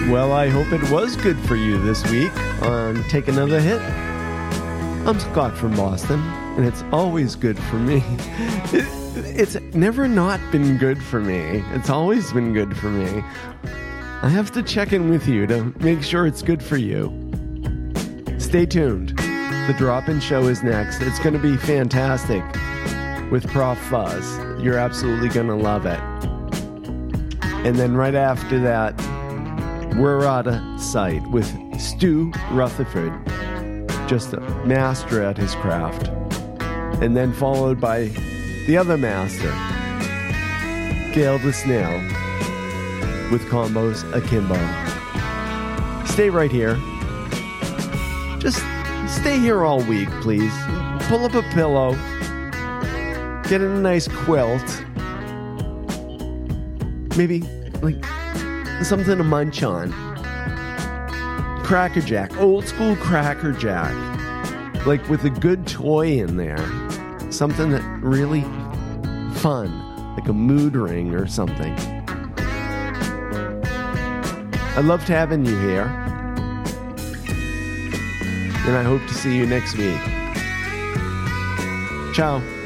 Well, I hope it was good for you this week on Take Another Hit. I'm Scott from Boston, and it's always good for me. It's never not been good for me. It's always been good for me. I have to check in with you to make sure it's good for you. Stay tuned. The drop-in show is next. It's going to be fantastic with Prof Fuzz. You're absolutely going to love it. And then right after that, we're out of sight with Stu Rutherford, just a master at his craft. And then followed by the other master, Gail the Snail, with Combos Akimbo. Stay right here. Just stay here all week, please. Pull up a pillow. Get in a nice quilt. Maybe, like, something to munch on. Cracker Jack. Old school Cracker Jack. Like, with a good toy in there. Something that really fun. Like a mood ring or something. I loved having you here. And I hope to see you next week. Ciao.